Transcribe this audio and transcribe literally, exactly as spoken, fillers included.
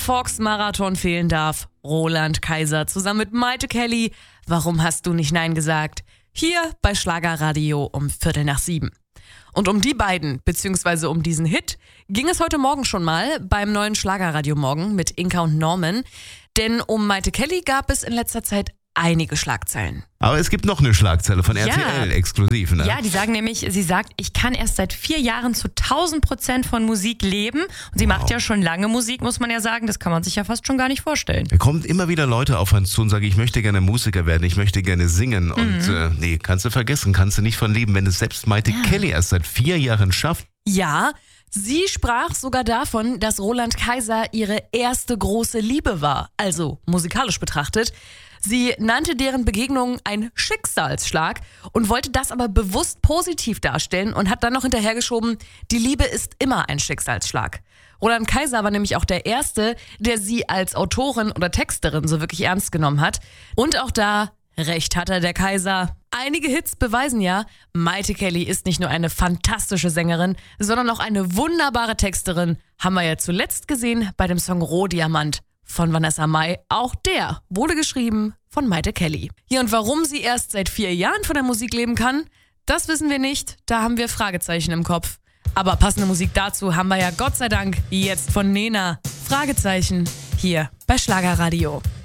Fox-Marathon fehlen darf. Roland Kaiser zusammen mit Mayte Kelly. Warum hast du nicht Nein gesagt? Hier bei Schlagerradio um Viertel nach sieben. Und um die beiden, beziehungsweise um diesen Hit, ging es heute Morgen schon mal beim neuen Schlagerradio Morgen mit Inka und Norman. Denn um Mayte Kelly gab es in letzter Zeit einige Schlagzeilen. Aber es gibt noch eine Schlagzeile von R T L, Ja. exklusiv, ne? Ja, die sagen nämlich, sie sagt, ich kann erst seit vier Jahren zu tausend Prozent von Musik leben. Und sie Wow. macht ja schon lange Musik, muss man ja sagen. Das kann man sich ja fast schon gar nicht vorstellen. Da kommen immer wieder Leute auf uns zu und sagen, ich möchte gerne Musiker werden, ich möchte gerne singen. Und äh, nee, kannst du vergessen, kannst du nicht von leben, wenn es selbst Mayte Kelly erst seit vier Jahren schafft. Ja, sie sprach sogar davon, dass Roland Kaiser ihre erste große Liebe war, also musikalisch betrachtet. Sie nannte deren Begegnung ein Schicksalsschlag und wollte das aber bewusst positiv darstellen und hat dann noch hinterhergeschoben, die Liebe ist immer ein Schicksalsschlag. Roland Kaiser war nämlich auch der Erste, der sie als Autorin oder Texterin so wirklich ernst genommen hat. Und auch da, recht hatte der Kaiser. Einige Hits beweisen ja, Mayte Kelly ist nicht nur eine fantastische Sängerin, sondern auch eine wunderbare Texterin. Haben wir ja zuletzt gesehen bei dem Song Rohdiamant von Vanessa Mai. Auch der wurde geschrieben von Mayte Kelly. Ja, und warum sie erst seit vier Jahren von der Musik leben kann, das wissen wir nicht. Da haben wir Fragezeichen im Kopf. Aber passende Musik dazu haben wir ja Gott sei Dank jetzt von Nena. Fragezeichen hier bei Schlagerradio.